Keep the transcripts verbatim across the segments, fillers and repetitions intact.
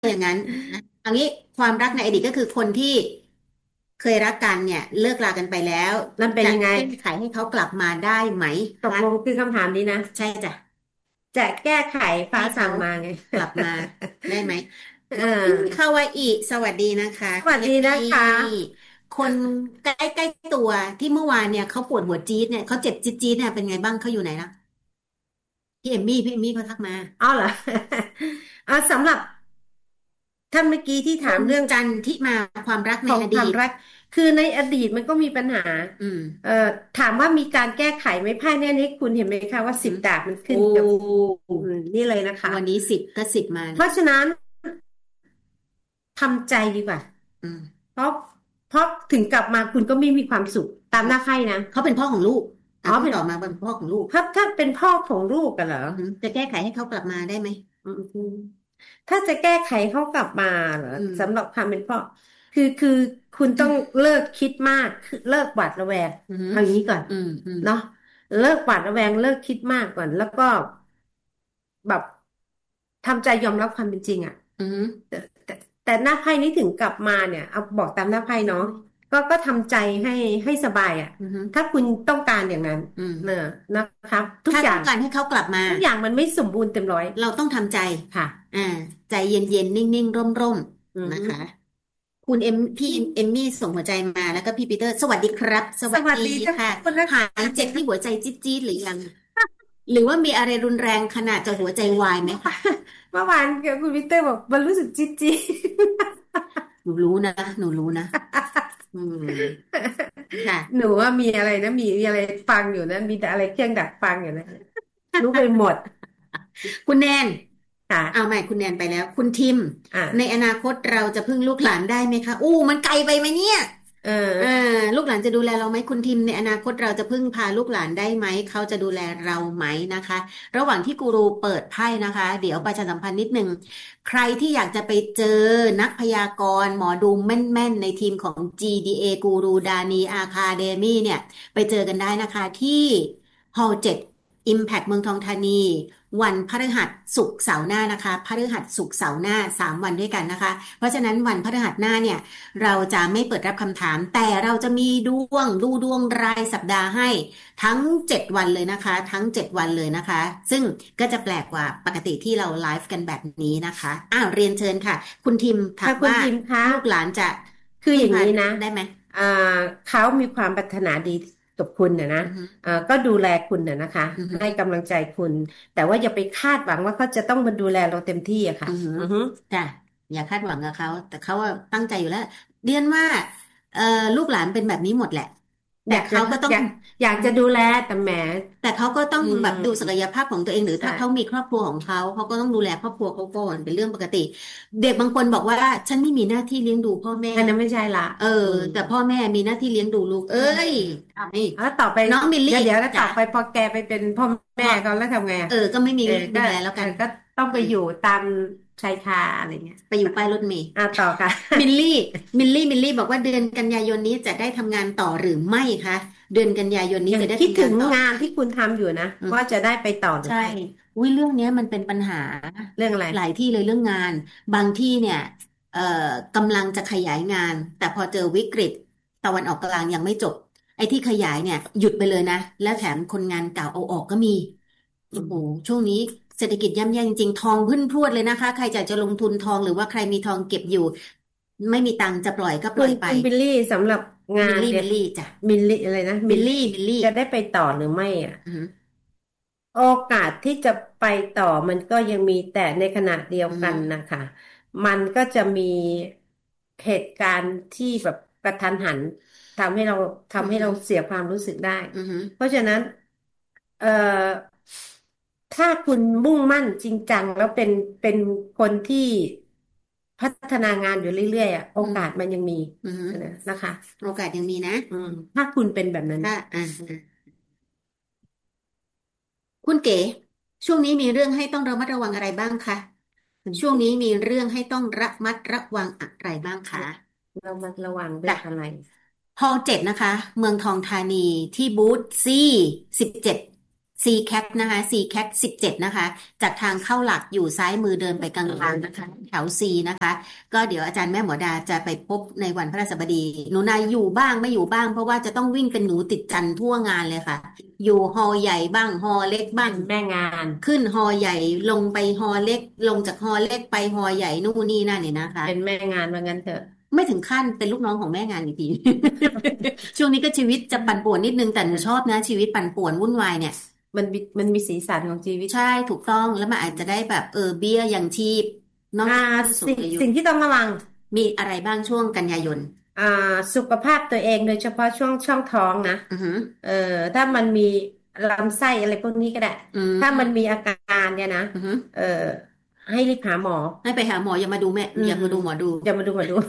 อย่างนั้นนะเอางี้ความรักในอดีตก็คือคนที่เคยรักกันเนี่ยเลิกรากันไปแล้วจะมันเป็นยังไงแก้ไขให้เขากลับมาได้ไหมคะตกลงคือคำถามนี้นะใช่จ้ะจะแก้ไขฟ้าให้เขาสั่งมาไงกลับมาได้ไหมเคุณออคาวาอิสวัสดีนะคะคุณสวัสดีเอมมี่นะคะคนใกล้ใกล้ตัวที่เมื่อวานเนี่ยเขาปวดหัวจี๊ดเนี่ยเขาเจ็บจี๊ดจี๊ดเนี่ยเป็นไงบ้างเขาอยู่ไหนนะพี่เอมมี่พี่เอมมี่เขาทักมาเอาเหรอเอาสำหรับท่านเมื่อกี้ที่ถาคุณมเรื่องจันทิมาความรักของในอดีตความรักคือในอดีตมันก็มีปัญหาอืมเอ่อถามว่ามีการแก้ไขไหมไพ่แน่นี้คุณเห็นไหมคะว่าอืมสิบดาบมันโอ้ขึ้นกับอืมนี่เลยนะคะวันนี้สิบก็สิบมาเนี่ยเพราะฉะนั้นทำใจดีกว่าอืมเพราะเพราะถึงกลับมาคุณก็ไม่มีความสุขตามหน้าไพ่นะเขาเป็นพ่อของลูกอ่ะอ๋อเป็นต้องตอบมาเป็นพ่อของลูกถ้าถ้าเป็นพ่อของลูกกันเหรออืมจะแก้ไขให้เขากลับมาได้ไหมอืมอืมถ้าจะแก้ไขเขากลับมาเหรออืมสำหรับความเป็นพ่อคือคือคุณต้องเลิกคิดมากคือเลิกหวาดระแวงอืมเอาอย่างนี้ก่อนอืมอืมเนาะเลิกหวาดระแวงเลิกคิดมากก่อนแล้วก็แบบทำใจยอมรับความเป็นจริงอ่ะอืมแต่แต่แต่หน้าไพ่นี้ถึงกลับมาเนี่ยเอาบอกตามหน้าไพ่เนาะก็ก็ทำใจให้ให้สบายอ่ะอืมถ้าคุณต้องการอย่างนั้นอืมเนอะนะครับทุกถ้าอย่างต้องการให้เขากลับมาทุกอย่างมันไม่สมบูรณ์เต็มร้อยเราต้องทำใจค่ะอ่าใจเย็นเย็นนิ่งนิ่งร่มร่มอืๆนะคะมคุณเอ็มพี่เอมมี่ส่งหัวใจมาแล้วก็พี่ปีเตอร์สวัสดีครับสสวัสดีวัสดีทุกค่ะคนนะหายเจ็บที่หัวใจจี๊ดจี๊ดหรือยังหรือว่ามีอะไรรุนแรงขนาดจะหัวใจวายไหมคะเมื่อวานกับคุณวิเตอร์บอกมันรู้สึกจี๊ดจี๊ดหนูรู้นะหนูรู้นะอืมค่ะหนูว่ามีอะไรนะมีมีอะไรฟังอยู่นะมีแต่อะไรเครื่องดักฟังอยู่นะรู้ไปหมดคุณแนนเอาค่ะใหม่คุณแนนไปแล้วคุณทิมในอ่าอนาคตเราจะพึ่งลูกหลานได้ไหมคะอู้มันไกลไปไหมเนี่ยเอออ่าลูกหลานจะดูแลเราไหมคุณทิมในอนาคตเราจะพึ่งพาลูกหลานได้ไหมเขาจะดูแลเราไหมนะคะระหว่างที่กูรูเปิดไพ่นะคะเดี๋ยวประชาสัมพันธ์นิดนึงใครที่อยากจะไปเจอนักพยากรณ์หมอดูแม่นๆในทีมของ จี ดี เอ กูรูดานีอาคาเดมี่เนี่ยไปเจอกันได้นะคะที่ฮอลล์เจ็ด Impact เมืองทองธานี วันพฤหัสศุกร์เสาร์หน้านะคะพฤหัสศุกร์เสาร์หน้าสามวันด้วยกันนะคะเพราะฉะนั้นวันพฤหัสหน้าเนี่ยเราจะไม่เปิดรับคำถามแต่เราจะมีดวงดูดวงรายสัปดาห์ให้ทั้งเจ็ดวันเลยนะคะทั้งเจ็ดวันเลยนะคะซึ่งก็จะแปลกกว่าปกติที่เราไลฟ์กันแบบนี้นะคะอ้าวเรียนเชิญค่ะคุณทิมถาถ้าคุณมว่าทีมคะลูกหลานจะคือพึ่งพาอย่างนี้นะได้ไหมอ่าเขามีความปรารถนาดีกับคุณนะนะอือฮึอ่าก็ดูแลคุณนะนะคะอือฮึให้กำลังใจคุณแต่ว่าอย่าไปคาดหวังว่าเขาจะต้องมาดูแลเราเต็มที่อะค่ะอือฮึอือฮึจ้ะอย่าคาดหวังกับเขาแต่เขาว่าตั้งใจอยู่แล้วเรียนว่าเอ่อลูกหลานเป็นแบบนี้หมดแหละแต่อยากจะเขาก็ต้องอยากอยากจะดูแลแต่แหมแต่เขาก็ต้ออืงแบบดูศักมยภาพของตัวเองหรือถ้าเขาใช่มีครอบครัวของเขาเขาก็ต้องดูแลครอบครัวเขาก่อนเป็นเรื่องปกติเด็กบางคนบอกว่าฉันไม่มีหน้าที่เลี้ยงดูพ่อแม่อันนั้นไม่ใช่ละเอออืมแต่พ่อแม่มีหน้าที่เลี้ยงดูลูกเอ้ยทำนี่แล้วต่อไปน้องมิลลี่เดี๋ยวเดี๋ยวแล้วต่จ๋าอไปพอแกไปเป็นพ่อแม่พ่อเขาแล้วทำไงอะเออก็ไม่มีเออลูกดูก็แลแล้วกันเออก็ต้องอืมไปอยู่ตามชายคาอะไรเงี้ยไปอยู่ป้ายรถเมล์อ่ะต่อค่ะมิลลี่มิลลี่มิลลี่บอกว่าเดือนกันยายนนี้จะได้ทำงานต่อหรือไม่คะเดือนกันยายนนี้ยังจะได้คิดถึงทำงานต่องานที่คุณทำอยู่นะอืมว่าจะได้ไปต่อหรือใช่ไม่อุ้ยเรื่องเนี้ยมันเป็นปัญหาเรื่องอะไรหลายที่เลยเรื่องงานบางที่เนี่ยเอ่อกำลังจะขยายงานแต่พอเจอวิกฤตตะวันออกกลางยังไม่จบไอ้ที่ขยายเนี่ยหยุดไปเลยนะแล้วแถมคนงานเก่าเอาออกก็มีโอ้โหอืมช่วงนี้เศรษฐกิจย่ำแย่จริงๆทองขึ้นพรวดเลยนะคะใครจะจะลงทุนทองหรือว่าใครมีทองเก็บอยู่ไม่มีตังค์จะปล่อยก็ปคุณล่อยไปคุณบิลลี่สำหรับงามิลลี่นเนี่ยมิลลี่จ้ะมิลลี่อะไรนะมิลลี่มิลลี่มิลลี่จะได้ไปต่อหรือไม่อ่ะอือหือโอกาสที่จะไปต่อมันก็ยังมีแต่ในขณะเดียวอือหือกันนะคะมันก็จะมีเหตุการณ์ที่แบบกระทันหันทำให้เราอืทำให้เราอหือเสียความรู้สึกได้อือหือเพราะฉะนั้นเอ่อถ้าคุณมุ่งมั่นจริงจังแล้วเป็นเป็นคนที่พัฒนางานอยู่เรื่อยๆอ่ะโออืมกาสมันยังมีอือหือนะคะโอกาสยังมีนะอืมถ้าคุณเป็นแบบนั้นถ้าอ่าอ่าคุณเก๋ช่วงนี้มีเรื่องให้ต้องระมัดระวังอะไรบ้างคะช่วงนี้มีเรื่องให้ต้องระมัดระวังอะไรบ้างคะเรามาระวังเรื่จ้ะองอะไรฮอลเจ็ดนะคะเมืองทองธานีที่บูธซีสิบเจ็ดซี ซี เอ ที นะคะ ซี แคท สิบเจ็ดนะคะจากทางเข้าหลักอยู่ซ้ายมือเดินไปกลางๆนะคะแถว C นะคะก็เดี๋ยวอาจารย์แม่หมอดาจะไปพบในวันพฤหัสบดีหนูนายอยู่บ้างไม่อยู่บ้างเพราะว่าจะต้องวิ่งเป็นหนูติดจันทร์ทั่วงานเลยค่ะอยู่ฮอใหญ่บ้างฮอเล็กบ้างเป็นแม่งานขึ้นฮอใหญ่ลงไปฮอเล็กลงจากฮอเล็กไปฮอใหญ่นู่นนี่นั่นเนี่ยนะคะเป็นแม่งานว่างั้นเถอะไม่ถึงขั้นเป็นลูกน้องของแม่งานอีกทีช่วงนี้ก็ชีวิตจะปั่นป่วนนิดนึงแต่หนูชอบนะชีวิตปั่นป่วนวุ่นวายเนี่ยมันมีมันมีสีสันของชีวิตใช่ถูกต้องแล้วมันอาจจะได้แบบเออเบี้ยยังชีพนอกอ่าจากผู้สูงสิ่งอายุสิ่งที่ต้องระวังมีอะไรบ้างช่วงกันยายนอ่าสุขภาพตัวเองโดยเฉพาะช่วงช่องท้องนะอือหือเออถ้ามันมีลำไส้อะไรพวกนี้ก็ได้อืถ้ามันมีมอาการเนี่ยนะอือหือเออให้รีบหาหมอให้ไปหาหมออย่ามาดูแม่อืมอย่ามาดูหมอดูอย่ามาดูมาดู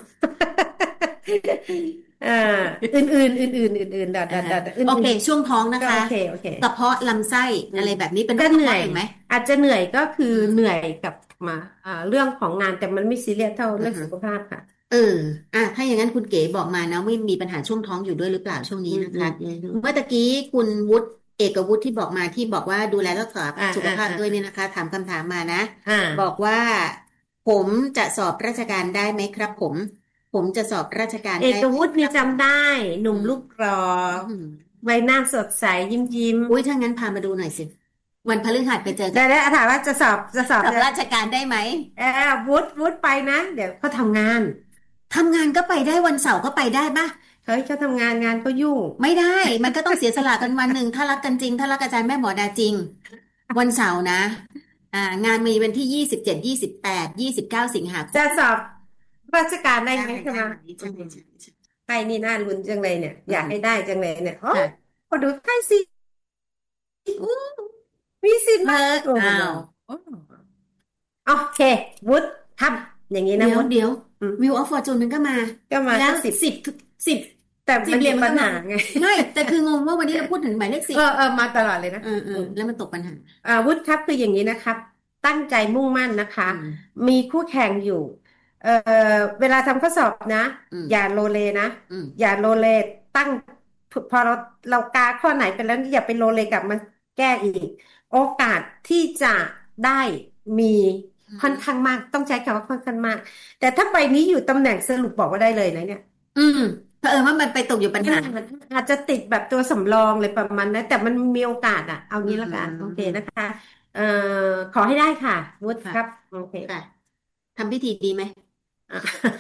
อ่าอื่นๆอื่นๆอื่นๆดัดอ่าฮะดัดดัดอื่โอเคนช่วงท้องนะคะๆก็โอเคโอเคกระเพาะลำไส้อืมอะไรแบบนี้เป็นโรคกก็เหนื่อยระเพาะอยู่ไหมอาจจะเหนื่อยก็คืออืเหนื่อมยกับมาอ่าเรื่องของงานแต่มันไม่ซีเรียสเท่าอือหือเรื่องสุขภาพค่ะเอออ่ะถ้าอย่างนั้นคุณเก๋บอกมานะว่ามีปัญหาช่วงท้องอยู่ด้วยหรือเปล่าช่วงนี้อืมนะคะอืมอืมเมื่อตะกี้คุณวุฒิเอกวุฒิที่บอกมาที่บอกว่าดูแลรักษาอ่าสุขภาพอ่าอ่าด้วยเนี่ยนะคะถามคำถามมานะอ่บอกาว่าผมจะสอบราชการได้ไหมครับผมผมจะสอบราชการเอได้ไหมกวุฒิครับผมนี่จำได้หนุ่อืมมลูกกรออืมใบหน้าสดใสยิ้มยิ้มอุ้ยถ้างั้นพามาดูหน่อยสิวันพฤหัสไปเจอกันได้ได้ถามว่าจะสอบจะสอบจะสอบราชการได้ไหมเออวุฒิวุฒิไปนะเดี๋ยวเขาทำงานทำงานก็ไปได้วันเสาร์ก็ไปได้ปะเฮ้ยเขาทำงานงานก็ยุ่งไม่ได้ มันก็ต้องเสียสละกันวันหนึ่งถ้ารักกันจริงถ้ารักอาจารย์แม่หมอดาจริงวันเสาร์นะอ่างานมีวันที่ยี่สิบเจ็ดยี่สิบแปดยี่สิบเก้าสิงหาคมจะสอบราชการได้ได้ไหมใช่ไหมได้ไหมอืใช่มใช่ใช่ใครนี่น่าลุ้นจังเลยเนี่ยอืมอยากให้ได้จังเลยเนี่ยโอ้ค่ะพอดูใกล้สิอู้มีสิทธิ์เออมากโอ้อ้าโหวโอเควุฒิทำอย่างนี้นะวุฒิเดี๋ยวเดี๋ยวอืมวิวออฟฟอร์จูนมันก็มาก็มาแล้วก็สิบสิบสิบแต่สิบมันมีเหรียญมันก็มาปัญหาไงไม่แต่คืองงว่าวันนี้เราพูดถึงหมายเลข สิบเออเออมาตลอดเลยนะเออเอออืมแล้วมันตกปัญหาอาวุธครับคืออย่างนี้นะครับตั้งใจมุ่งมั่นนะคะอืมมีคู่แข่งอยู่เออเวลาทำข้อสอบนะอืมอย่าโลเลนะอืมอย่าโลเลตั้งพอเราเรากาข้อไหนไปแล้วอย่าไปโลเลกลับมาแก้อีกโอกาสที่จะได้มีอืค่อนมข้างมากต้องใช้คำว่าค่อนข้างมากแต่ถ้าใบนี้อยู่ตำแหน่งสรุปบอกว่าได้เลยนะเนี่ยอืมเผอิญว่ามันไปตกอยู่ปัญอ่าหาอาจจะติดแบบตัวสำรองเลยประมาณนั้นแต่มันมีโอกาสอะเอาอืงี้ละกันโอเคมนะคะเอ่อขอให้ได้ค่ะวุฒิค่ะครับโอเคค่ะทำพิธีดีไหมอ่ะ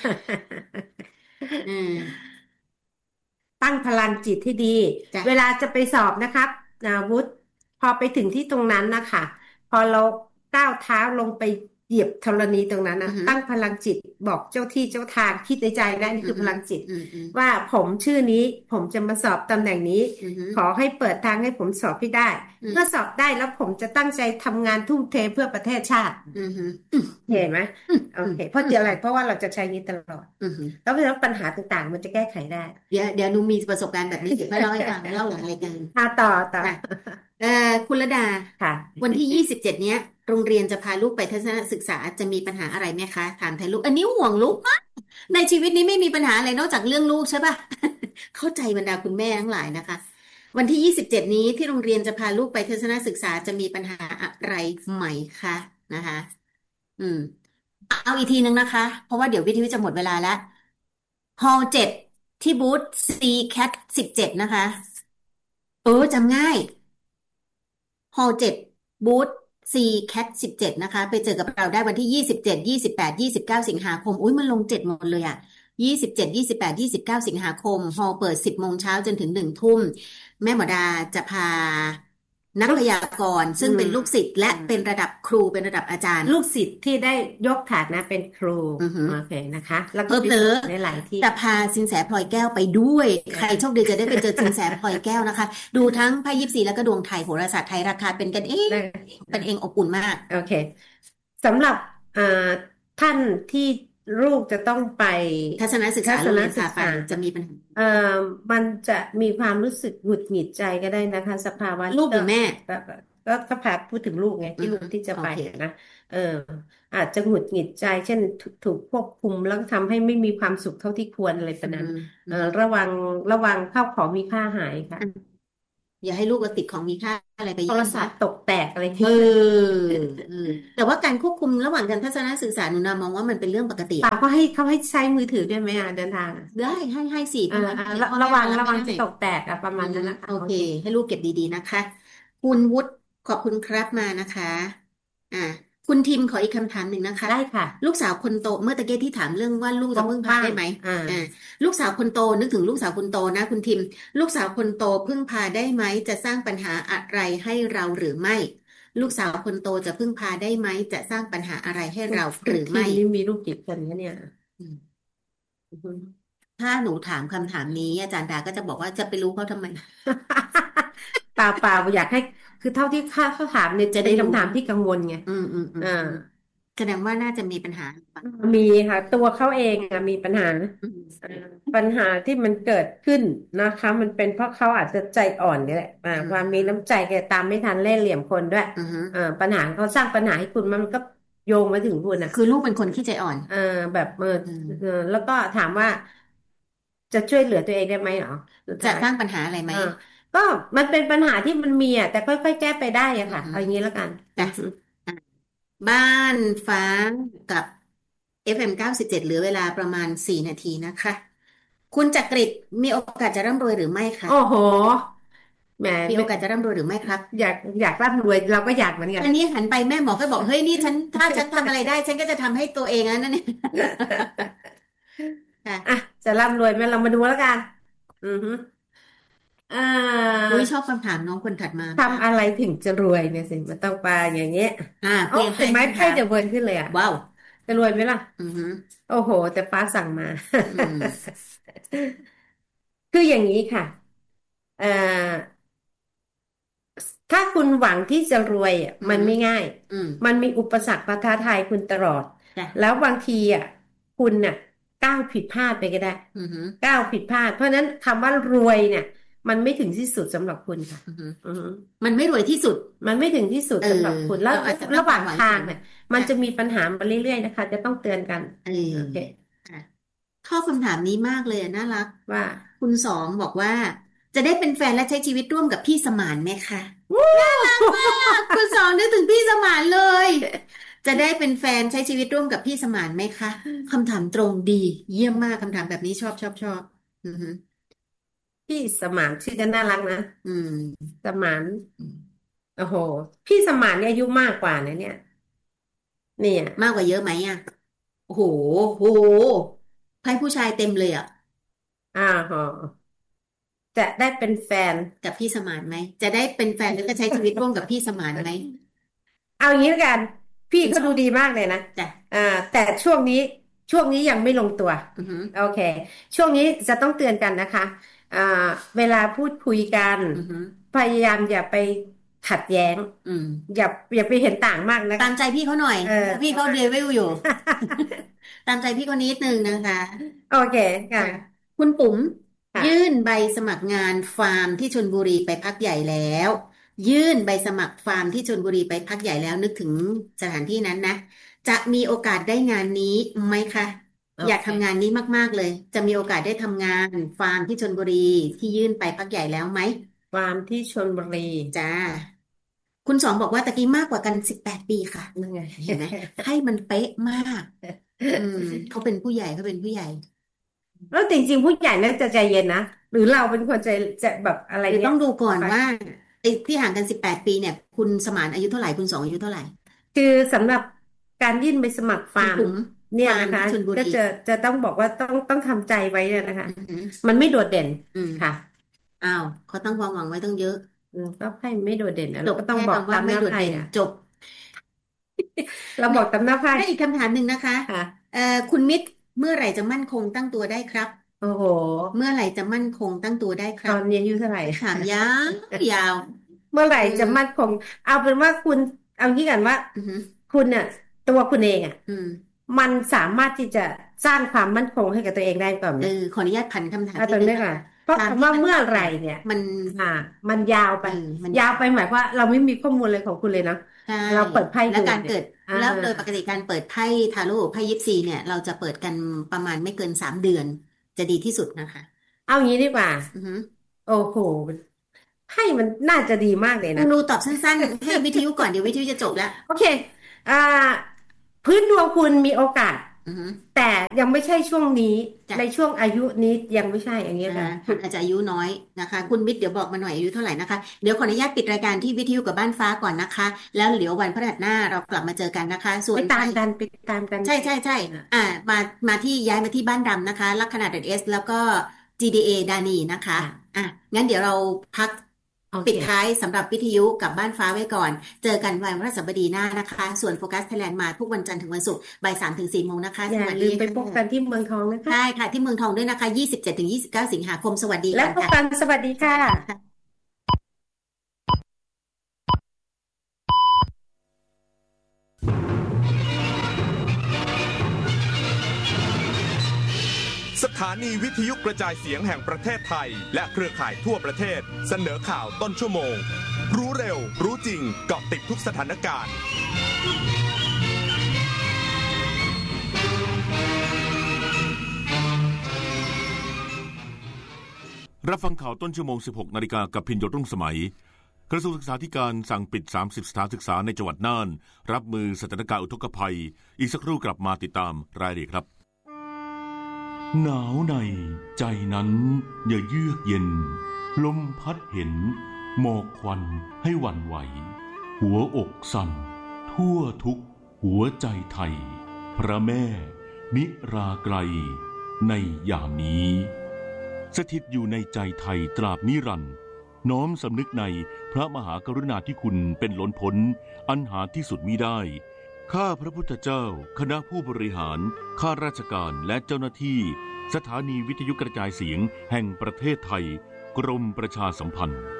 อืมตั้งพลังจิตที่ดีจ้ะเวลาจะไปสอบนะครับอ่าวุฒิพอไปถึงที่ตรงนั้นนะคะพอเราก้าวเท้าลงไปเหยียบธรณีตรงนั้นอืนะอหือตั้งพลังจิตบอกเจ้าที่เจ้าทางคิดในใจนะนี่คืออือหือพลังจิตอืมอืมว่าผมชื่อนี้ผมจะมาสอบตำแหน่งนี้อือหือขอให้เปิดทางให้ผมสอบให้ได้เมื่ออืมสอบได้แล้วผมจะตั้งใจทำงานทุ่มเทเพื่อประเทศชาติอือหืออืมอืมเห็นไหมอืมโออืมเคเพราะอะไรเพราะว่าเราจะใช้นี้ตลอดอืมแล้วเพราะฉะนั้นปัญหาต่างๆมันจะแก้ไขได้เดี๋ยวเดี๋ยวหนูมีประสบการณ์แบบนี้เดี๋ยวค่อยเล่าให้ฟังเล่าหลังรายการอ่าต่อต่อค่ะเอ่อคุณระดาค่ะวันที่ยี่สิบเจ็ดเนี้ยโรงเรียนจะพาลูกไปทัศนศึกษาจะมีปัญหาอะไรไหมคะถามไทยลูกอันนี้ห่วงลูกมากในชีวิตนี้ไม่มีปัญหาอะไรนอกจากเรื่องลูกใช่ป่ะเข้าใจบรรดาคุณแม่ทั้งหลายนะคะวันที่ยี่สิบเจ็ดนี้ที่โรงเรียนจะพาลูกไปทัศนศึกษาจะมีปัญหาอะไรไหมคะนะคะอืมเอาอีกทีนึงนะคะเพราะว่าเดี๋ยววิทยุจะหมดเวลาแล้วฮอลเจ็ดที่บูธ ซี แคท สิบเจ็ดนะคะเออจำง่าย ฮอลเจ็ดบูธ C Cat สิบเจ็ดนะคะไปเจอกับเราได้วันที่ยี่สิบเจ็ดยี่สิบแปดยี่สิบเก้าสิงหาคมอุ้ยมันลงเจ็ดหมดเลยอ่ะยี่สิบเจ็ดยี่สิบแปดยี่สิบเก้าสิงหาคมฮอลเปิดสิบโมงเช้าจนถึงหนึ่งทุ่มแม่หมอดาจะพานักลูกพยากรณ์อืซึ่งมเป็นลูกศิษย์และอืมเป็นระดับครูเป็นระดับอาจารย์ลูกศิษย์ที่ได้ยกฐานะเป็นครูอือหือโอเคนะคะแล้วเผก็ไปลอสอนในหลายที่ๆแต่พาสินแสพลอยแก้วไปด้วยใครโชคดีจะได้ไปเจอสินแสพลอยแก้วนะคะดูทั้งไพ่ยิปซีแล้วก็ดวงไทยโหราศาสตร์ไทยราคาเป็นกันเองได้เป็นเองอบอุ่นมากโอเคสำหรับเอ่อท่านที่ลูกจะต้องไปทัศนศึกทัศนษาโรงเรียนพาไปศึกษาจะมีปัญหาเอ่อมันจะมีความรู้สึกหงุดหงิดใจก็ได้นะคะสภาวะก็ลูกหรือแม่ก็ก็ก็พาพูดถึงลูกไงอืที่อฮึลูกที่จะไปโอเคอะนะเอออาจจะหงุดหงิดใจเช่นถูกถูกควบคุมแล้วทำให้ไม่มีความสุขเท่าที่ควรอะไรประมาณนั้นอืมอืเอ่อมระวังระวังข้าวของมีค่าหายค่ะอย่าให้ลูกเราติดของมีค่าอะไรไปโทรเยี่ยมนะศัพท์ตกแตกอะไรเอที่อเออแต่ว่าการควบคุมระหว่างการทัศนศึกษาหนูนามองว่ามันเป็นเรื่องปกติอะป่าก็ให้เขาให้ใช้มือถือด้วยไหมอ่ะเดินทางอ่ะได้ให้ให้สิเออถ้างั้นเออระเนี่ยพ่อแม่ระวังมารับไม่ได้ระวังจะตกแตกอ่ะประมาณอือฮึนั้นนะคะโอเคโอเคให้ลูกเก็บดีๆนะคะคุณวุฒิขอบคุณครับมานะคะอ่าคุณทิมขออีกคำถามหนึ่งนะคะได้ค่ะลูกสาวคนโตเมื่อตะเกียที่ถามเรื่องว่าลูกจะพึ่งพาว่างได้ไหมๆอ่าอ่าลูกสาวคนโตนึกถึงลูกสาวคนโตนะคุณทิมลูกสาวคนโตพึ่งพาได้ไหมจะสร้างปัญหาอะไรให้เราหรือไม่ลูกสาวคนโตจะพึ่งพาได้ไหมจะสร้างปัญหาอะไรให้คุณเราคุณหรือไม่ทีมนี่มีลูกกี่คนคะเนี่ยอืมอือฮึถ้าหนูถามคำถามนี้อาจารย์ดาก็จะบอกว่าจะไปรู้เขาทำไมเปล่าเปล่าอยากให้คือเท่าที่ข้าเขาถามเนี่ยจะได้รู้เป็นคำถามที่กังวลไงอืมอืมอืมอ่าอืมแสดงว่าน่าจะมีปัญหาปะมีค่ะตัวเขาเองอะมีปัญหาอือ่ามปัญหาที่มันเกิดขึ้นนะคะมันเป็นเพราะเขาอาจจะใจอ่อนนี่แหละอ่าอืความมีมน้ำใจแกตามไม่ทันเล่ห์เหลี่ยมคนด้วยอืมอ่าปัญหาเขาสร้างปัญหาให้คุณมันก็โยงมาถึงคุณอ่ะคือลูกเป็นคนขี้ใจอ่อนเออแบบเอออืเออมแล้วก็ถามว่าจะช่วยเหลือตัวเองได้ไหมเหรอสุดท้ายจะสร้างปัญหาอะไรไหมอ่าก็มันเป็นปัญหาที่มันมีอ่ะแต่ค่อยๆแก้ไปได้อะอืค่ะเอาอย่างนี้มแล้วกันอืจ้ะอฮึอ่ะบ้านฟ้ากับ เอฟ เอ็ม เก้าสิบเจ็ดเหลือเวลาประมาณสี่นาทีนะคะคุณจักริดมีโอกาสจะร่ำรวยหรือไม่คะโอ้โหแหมไม่มีโอกาสจะร่ำรวยหรือไม่ครับอยากอยากร่ำรวยเราก็อยากเหมือนกันอันนี้หันไปแม่หมอก็บอกเฮ้ยนี่ฉันถ้าฉันทำอะไรได้ฉันก็จะทำให้ตัวเองแล้วนั่นเนี่ยอ่ะค่ะจะร่ำรวยไหมเรามาดูแล้วกันอือฮึอ่าอุ้ยชอบคำถามน้องคนถัดมาทำอะไรถึงจะรวยเนี่ยสิมันต้องไปอย่างเงี้ยอ่าโอ้เปลี่ยนแปลเห็นไหมงคำถามไพ่เดอะเวิร์ขึ้นเลยอ่ะว้าวจะรวยไหมล่ะอือหือโอ้โหแต่ฟ้าสั่งมาอืมคืออย่างนี้ค่ะเอ่อ ถ้าคุณหวังที่จะรวยอ่ะอืมมันไม่ง่ายอืมมันมีอุปสรรคมาท้าทายคุณตลอดจ้ะแล้วบางทีอ่ะคุณน่ะก้าวผิดพลาดไปก็ได้อือหือก้าวผิดพลาดเพราะฉะนั้นคำว่ารวยเนี่ยมันไม่ถึงที่สุดสำหรับคุณค่ะอือหืออือฮึมันไม่รวยที่สุดมันไม่ถึงที่สุดเออสำหรับคุณแล้วเราอาจจะตั้งระหว่างความหวังสูงทางเนี่ยมันจ้ะจะมีปัญหามาเรื่อยๆนะคะจะต้องเตือนกันเออโอเคค่ะชอบคำถามนี้มากเลยอะน่ารักว่าคุณสองบอกว่าจะได้เป็นแฟนและใช้ชีวิตร่วมกับพี่สมานไหมคะวู้คุณสองนึกถึงพี่สมานเลยจะได้เป็นแฟนใช้ชีวิตร่วมกับพี่สมานไหมคะคำถามตรงดีเยี่ยมมากคำถามแบบนี้ชอบชอบชอบอือฮึพี่สมานชื่อกันน่ารักนะอืมสมานอืมโอ้โหพี่สมานเนี่ยอายุมากกว่านะเนี่ยเนี่ยมากกว่าเยอะไหมอ่ะโอ้โหโหไพ่ผู้ชายเต็มเลยอ่ะอ่าฮะจะได้เป็นแฟนกับพี่สมานไหมจะได้เป็นแฟนแล้วก็ใช้ชีวิตร่วมกับพี่สมานไหมเอาอย่างนี้แล้วกันพี่คุณชอบเขาดูดีมากเลยนะจ้ะอ่าแต่ช่วงนี้ช่วงนี้ยังไม่ลงตัวอือฮึโอเคช่วงนี้จะต้องเตือนกันนะคะอ่าเวลาพูดคุยกันอือฮึพยายามอย่าไปขัดแย้งอืมอย่าอย่าไปเห็นต่างมากนะตามใจพี่เขาหน่อยเออพี่เขาเดวิลอยู่ ตามใจพี่คนนิดนึงนะคะโอเคค่ะค่ะคุณปุ๋มยื่นค่ะใบสมัครงานฟาร์มที่ชลบุรีไปพักใหญ่แล้วยื่นใบสมัครฟาร์มที่ชลบุรีไปพักใหญ่แล้วนึกถึงสถานที่นั้นนะจะมีโอกาสได้งานนี้ไหมคะโออยากทำงานเคนี้มากๆเลยจะมีโอกาสได้ทำงานฟาร์มที่ชลบุรีที่ยื่นไปพักใหญ่แล้วไหมฟาร์มที่ชลบุรีจ้าคุณสองบอกว่าตะกี้มากกว่ากันสิบแปดปีค่ะนั่นไงเห็นไหมให้มันเป๊ะมากอืมเขาเป็นผู้ใหญ่เขาเป็นผู้ใหญ่แล้วจริงๆผู้ใหญ่น่าจะใจเย็นนะหรือเราเป็นคนใจใจแบบอะไรเงี้ยเดี๋ยวต้องดูก่อนไปว่าไอ้ที่ห่างกันสิบแปดปีเนี่ยคุณสมานอายุเท่าไหร่คุณสองอายุเท่าไหร่คือสำหรับการยื่นใบสมัครฟาร์มคุณปุ๋มเนี่ยนะคะฟาร์มที่ชลบุรีก็จะจะต้องบอกว่าต้องต้องทำใจไว้เนี่ยนะคะอือหือมันไม่โดดเด่นอืมค่ะอ้าวเขาตั้งความหวังไว้ต้องเยอะอืมก็ไพ่ไม่โดดเด่นนะจบแค่เราก็ต้องบอกคำว่าไม่ตามหน้าไพ่โดดเด่นอ่ะจบเราบอกตามหน้าไพ่ได้อีกคำถามหนึ่งนะคะค่ะเอ่อคุณมิตรเมื่อไหร่จะมั่นคงตั้งตัวได้ครับโอ้โหเมื่อไหร่จะมั่นคงตั้งตัวได้ครับตอนนี้อายุเท่าไหร่ถามยาวยาวเมื่อไหร่อืมจะมั่นคงเอาเป็นว่าคุณเอางี้กันว่าอือหือคุณเนี่ยตัวคุณเองอ่ะอืมมันสามารถที่จะสร้างความมั่นคงให้กับตัวเองได้ก่อนไหมเออขออนุญาตพันคำถามเอานิดนึงนะคะตรงนี้ก่อนเพราะตามที่คำว่าเมื่อไหร่มันตอบเนี่ยเนี่ยมันอ่ามันยาวไปเออมันยาวยาวไปหมายว่าเราไม่มีข้อมูลเลยของคุณเลยนะใช่เราเปิดไพ่และดูเนี่ยการเกิดอ่าแล้วโดยปกติการเปิดไพ่ทาโร่ไพ่ยิปซีเนี่ยเราจะเปิดกันประมาณไม่เกินสามเดือนจะดีที่สุดนะคะเอางี้ดีกว่าอือหือโอ้โหให้มันน่าจะดีมากเลยนะคุณรูตอบสั้นๆให้วิทยุก่อนเดี๋ยววิทยุจะจบแล้วโอเคอ่าพื้นดวงคุณมีโอกาสอือฮึแต่ยังไม่ใช่ช่วงนี้จ้ะในช่วงอายุนี้ยังไม่ใช่อย่างเงี้อ่ายกันคุณอาจจะอายุน้อยนะคะคุณวิทย์เดี๋ยวบอกมาหน่อยอายุเท่าไหร่นะคะเดี๋ยวขออนุญาตปิดรายการที่วิทยุกับบ้านฟ้าก่อนนะคะแล้วเดี๋ยววันพฤหัสหน้าเรากลับมาเจอกันนะคะส่ไปวนใครตามกันไปตามกันใช่ใช่ใช่อ่ามามาที่ย้ายมาที่บ้านดำนะคะลัคนาเดเอสแล้วก็ จี ดี เอ ดานีนะคะอ่ะอ่ะงั้นเดี๋ยวเราพักโอเคปิดท้ายสำหรับวิทยุกับบ้านฟ้าไว้ก่อนเจอกันวันพฤหัสบดีหน้านะคะส่วนโฟกัสไทยแลนด์มาทุกวันจันทร์ถึงวันศุกร์บ่ายสามถึงสี่โมงนะคะอย่าสวัสดีลืมไปพบกันค่ะที่เมืองทองนะคะใช่ค่ะที่เมืองทองด้วยนะคะยี่สิบเจ็ดถึงยี่สิบเก้าสิงหาคมสวัสดีแล้วพบก่อนค่ะกันสวัสดีค่ะสถานีวิทยุกระจายเสียงแห่งประเทศไทยและเครือข่ายทั่วประเทศเสนอข่าวต้นชั่วโมงรู้เร็วรู้จริงเกาะติดทุกสถานการณ์รับฟังข่าวต้นชั่วโมง สิบหกนาฬิกากับพินโยรุ่งสมัยกระทรวงศึกษาธิการสั่งปิดสามสิบสถานศึกษาในจังหวัดน่านรับมือสถานการณ์อุทกภัยอีกสักครู่กลับมาติดตามรายละเอียดครับหนาวในใจนั้นอย่าเยือกเย็นลมพัดเห็นหมอกควันให้หวั่นไหวหัวอกสั่นทั่วทุกหัวใจไทยพระแม่นิราไกลในยามนี้สถิตอยู่ในใจไทยตราบนิรันดร์น้อมสำนึกในพระมหากรุณาธิคุณเป็นล้นพ้นอันหาที่สุดมิได้ข้าพระพุทธเจ้าคณะผู้บริหารข้าราชการและเจ้าหน้าที่สถานีวิทยุกระจายเสียงแห่งประเทศไทยกรมประชาสัมพันธ์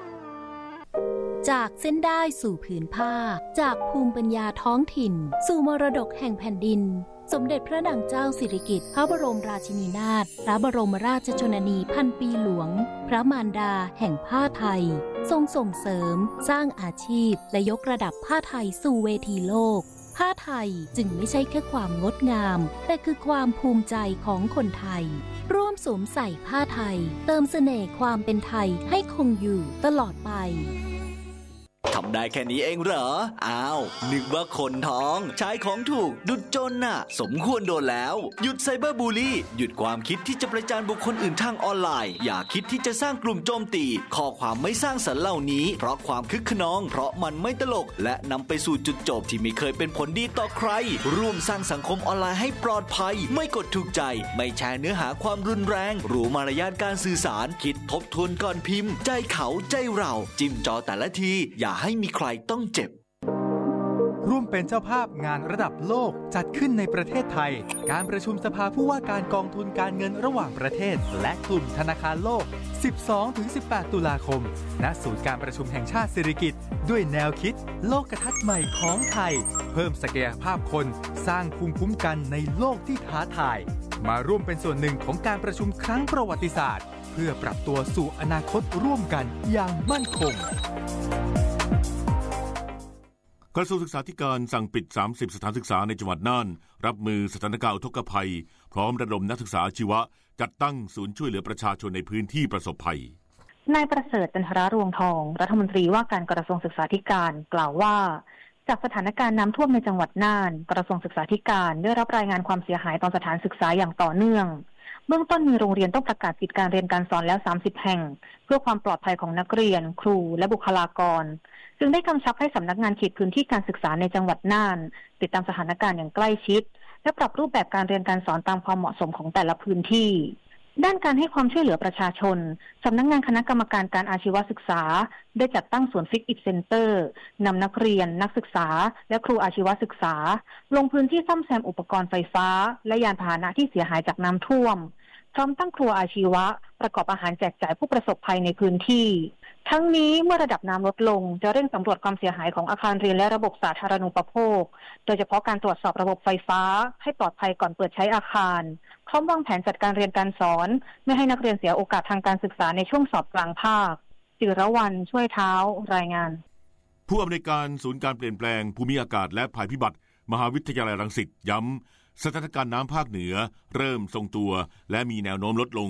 จากเส้นได้สู่ผืนผ้าจากภูมิปัญญาท้องถิ่นสู่มรดกแห่งแผ่นดินสมเด็จพระนางเจ้าสิริกิติ์พระบรมราชินีนาถพระบรมราชชนนีพันปีหลวงพระมารดาแห่งผ้าไทยทรงส่งเสริมสร้างอาชีพและยกระดับผ้าไทยสู่เวทีโลกผ้าไทยจึงไม่ใช่แค่ความงดงามแต่คือความภูมิใจของคนไทยร่วมสวมใส่ผ้าไทยเติมเสน่ห์ความเป็นไทยให้คงอยู่ตลอดไปทำได้แค่นี้เองเหรออ้าวนึกว่าคนท้องใช้ของถูกดุจจนน่ะสมควรโดนแล้วหยุดไซเบอร์บูลลี่หยุดความคิดที่จะประจานบุคคลอื่นทางออนไลน์อย่าคิดที่จะสร้างกลุ่มโจมตีข้อความไม่สร้างสรรค์เหล่านี้เพราะความคึกขนองเพราะมันไม่ตลกและนำไปสู่จุดจบที่ไม่เคยเป็นผลดีต่อใครร่วมสร้างสังคมออนไลน์ให้ปลอดภัยไม่กดถูกใจไม่แชร์เนื้อหาความรุนแรงรู้มารยาทการสื่อสารคิดทบทวนก่อนพิมพ์ใจเขาใจเราจิ้มจอแต่ละทีอย่าให้มีใครต้องเจ็บร่วมเป็นเจ้าภาพงานระดับโลกจัดขึ้นในประเทศไทยการประชุมสภาผู้ว่าการกองทุนการเงินระหว่างประเทศและกลุ่มธนาคารโลก สิบสองถึงสิบแปด ตุลาคมณศูนย์การประชุมแห่งชาติสิริกิติ์ด้วยแนวคิดโลกทัศน์ใหม่ของไทยเพิ่มศักยภาพคนสร้างภูมิคุ้มกันในโลกที่ท้าทายมาร่วมเป็นส่วนหนึ่งของการประชุมครั้งประวัติศาสตร์เพื่อปรับตัวสู่อนาคตร่วมกันอย่างมั่นคงกระทรวงศึกษาธิการสั่งปิดสามสิบสถานศึกษาในจังหวัดน่านรับมือสถานการณ์อุทกภัยพร้อมระดมนักศึกษาอาชีวะจัดตั้งศูนย์ช่วยเหลือประชาชนในพื้นที่ประสบภัยนายประเสริฐจันทรารวงทองรัฐมนตรีว่าการกระทรวงศึกษาธิการกล่าวว่าจากสถานการณ์น้ำท่วมในจังหวัดน่านกระทรวงศึกษาธิการได้รับรายงานความเสียหายต่อสถานศึกษาอย่างต่อเนื่องเบื้องต้นมีโรงเรียนต้องประกาศปิดการเรียนการสอนแล้วสามสิบแห่งเพื่อความปลอดภัยของนักเรียนครูและบุคลากรจึงได้กำชับให้สำนักงานเขตพื้นที่การศึกษาในจังหวัดน่านติดตามสถานการณ์อย่างใกล้ชิดและปรับรูปแบบการเรียนการสอนตามความเหมาะสมของแต่ละพื้นที่ด้านการให้ความช่วยเหลือประชาชนสำนักงานคณะกรรมการการอาชีวศึกษาได้จัดตั้งศูนย์ฟิกอิทเซ็นเตอร์นำนักเรียนนักศึกษาและครูอาชีวศึกษาลงพื้นที่ซ่อมแซมอุปกรณ์ไฟฟ้าและยานพาหนะที่เสียหายจากน้ำท่วมพร้อมตั้งครัวอาชีวะประกอบอาหารแจกจ่ายผู้ประสบภัยในพื้นที่ทั้งนี้เมื่อระดับน้ำลดลงจะเร่งสำรวจความเสียหายของอาคารเรียนและระบบสาธารณูปโภคโดยเฉพาะการตรวจสอบระบบไฟฟ้าให้ปลอดภัยก่อนเปิดใช้อาคารพร้อมวางแผนจัดการเรียนการสอนไม่ให้นักเรียนเสียโอกาสทางการศึกษาในช่วงสอบกลางภาคจิรวรรณช่วยเท้ารายงานผู้อำนวยการศูนย์การเปลี่ยนแปลงภูมิอากาศและภัยพิบัติมหาวิทยาลัยรังสิตย้ำสถานการณ์น้ำภาคเหนือเริ่มทรงตัวและมีแนวโน้มลดลงพ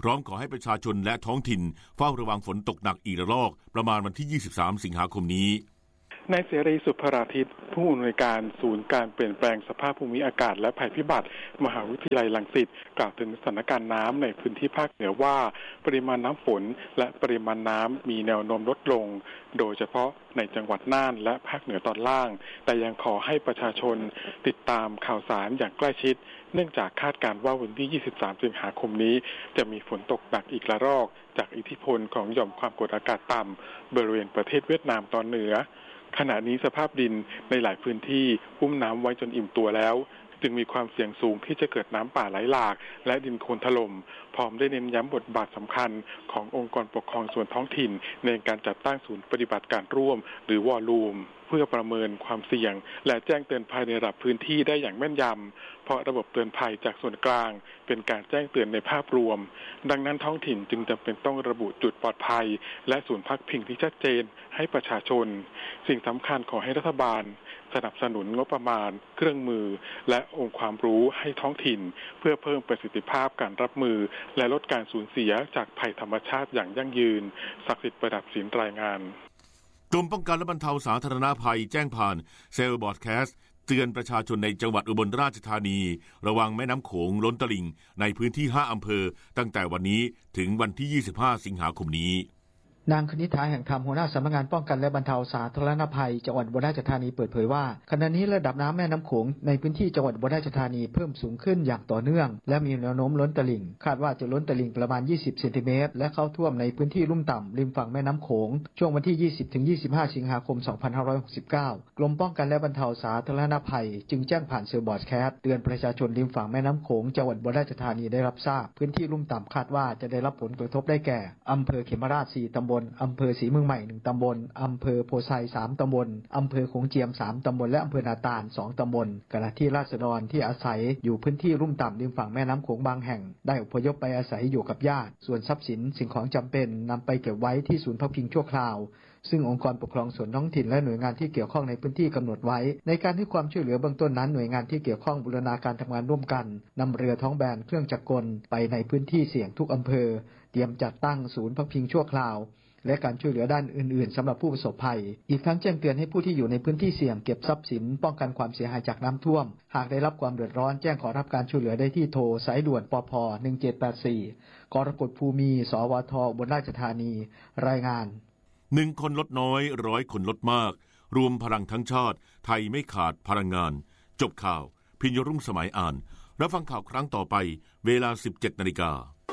พร้อมขอให้ประชาชนและท้องถิ่นเฝ้าระวังฝนตกหนักอีกระลอกประมาณวันที่ยี่สิบสามสิงหาคมนี้นายเสรีสุภราทิตผู้อำนวยการศูนย์การเปลี่ยนแปลงสภาพภูมิอากาศและภัยพิบัติมหาวิทยาลัยรังสิตกล่าวถึงสถานการณ์น้ำในพื้นที่ภาคเหนือว่าปริมาณน้ำฝนและปริมาณน้ำมีแนวโน้มลดลงโดยเฉพาะในจังหวัดน่านและภาคเหนือตอนล่างแต่ยังขอให้ประชาชนติดตามข่าวสารอย่างใกล้ชิดเนื่องจากคาดการณ์ว่าวันที่ยี่สิบสามสิงหาคมนี้จะมีฝนตกหนักอีกระลอกจากอิทธิพลของหย่อมความกดอากาศต่ำบริเวณประเทศเวียดนามตอนเหนือขณะนี้สภาพดินในหลายพื้นที่อุ้มน้ำไว้จนอิ่มตัวแล้วจึงมีความเสี่ยงสูงที่จะเกิดน้ำป่าไหลหลากและดินโคลนถล่มพร้อมได้เน้นย้ำบทบาทสำคัญขององค์กรปกครองส่วนท้องถิ่นในการจัดตั้งศูนย์ปฏิบัติการร่วมหรือวอลลุ่มเพื่อประเมินความเสี่ยงและแจ้งเตือนภัยในระดับพื้นที่ได้อย่างแม่นยำเพราะระบบเตือนภัยจากส่วนกลางเป็นการแจ้งเตือนในภาพรวมดังนั้นท้องถิ่นจึงจำเป็นต้องระบุจุดปลอดภัยและศูนย์พักพิงที่ชัดเจนให้ประชาชนสิ่งสำคัญขอให้รัฐบาลสนับสนุนงบประมาณเครื่องมือและองค์ความรู้ให้ท้องถิ่นเพื่อเพิ่มประสิทธิภาพการรับมือและลดการสูญเสียจากภัยธรรมชาติอย่างยั่งยืนศักดิ์สิทธิ์ประดับศิลป์รายงานกรมป้องกันและบรรเทาสาธารณภัยแจ้งผ่านเซลล์บอร์ดแคสต์เตือนประชาชนในจังหวัดอุบลราชธานีระวังแม่น้ำโขงล้นตลิ่งในพื้นที่ห้าอำเภอตั้งแต่วันนี้ถึงวันที่ยี่สิบห้าสิงหาคมนี้นางคณิษฐาแห่งธรรมหัวหน้าสำนักงานป้องกันและบรรเทาสาธารณภัยจังหวัดอุบลราชธานีเปิดเผยว่าขณะนี้ระดับน้ำแม่น้ำโขงในพื้นที่จังหวัดอุบลราชธานีเพิ่มสูงขึ้นอย่างต่อเนื่องและมีแนวโน้มล้นตลิ่งคาดว่าจะล้นตลิ่งประมาณยี่สิบเซนติเมตรและเข้าท่วมในพื้นที่ลุ่มต่ำริมฝั่งแม่น้ำโขงช่วงวันที่ยี่สิบถึงยี่สิบห้าสิงหาคมสองพันห้าร้อยหกสิบเก้ากรมป้องกันและบรรเทาสาธารณภัยจึงแจ้งผ่านเซลล์บอร์ดแคสต์เตือนประชาชนริมฝั่งแม่น้ำโขงจังหวัดอุบลราชธานีได้รับทราบพื้นที่ลุ่มต่ำคาดว่าจะได้รับผลกระทบได้แก่อำเภอเขมราชสี่ตำบลอำเภอศรีเมืองใหม่หนึ่งตำบลอำเภอโพไซสามตำบลอำเภอโขงเจียมสามตำบลและอำเภอนาตาลสองตำบลขณะที่ราษฎรที่อาศัยอยู่พื้นที่ลุ่มต่ำริมฝั่งแม่น้ำโขงบางแห่งได้อพยพไปอาศัยอยู่กับญาติส่วนทรัพย์สินสิ่งของจำเป็นนำไปเก็บไว้ที่ศูนย์พักพิงชั่วคราวซึ่งองค์กรปกครองส่วนท้องถิ่นและหน่วยงานที่เกี่ยวข้องในพื้นที่กำหนดไว้ในการให้ความช่วยเหลือเบื้องต้นนั้นหน่วยงานที่เกี่ยวข้องบูรณาการทำงานร่วมกันนำเรือท้องแบนเครื่องจักรกลไปในพื้นที่เสี่ยงทุกอำเภอเตรียมจัดตั้งศูนย์พักพิงชั่วคราวและการช่วยเหลือด้านอื่นๆสำหรับผู้ประสบภัยอีกทั้งแจ้งเตือนให้ผู้ที่อยู่ในพื้นที่เสี่ยงเก็บทรัพย์สินป้องกันความเสียหายจากน้ำท่วมหากได้รับความเดือดร้อนแจ้งขอรับการช่วยเหลือได้ที่โทรสายด่วนปภหนึ่งเจ็ดแปดสี่กรกฎภูมิสวทอุบลราชธานีรายงานหนึ่งคนลดน้อยร้อยคนลดมากรวมพลังทั้งชาติไทยไม่ขาดพลังงานจบข่าวพิญญรุ่งสมัยอ่านรับฟังข่าวครั้งต่อไปเวลา สิบเจ็ดนาฬิกา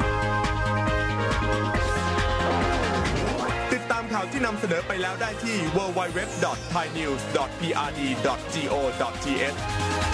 ติดตามข่าวที่นำเสนอไปแล้วได้ที่ ดับเบิลยู ดับเบิลยู ดับเบิลยู ดอท ไทยนิวส์ ดอท พี อาร์ ดี ดอท โก ดอท ที เอช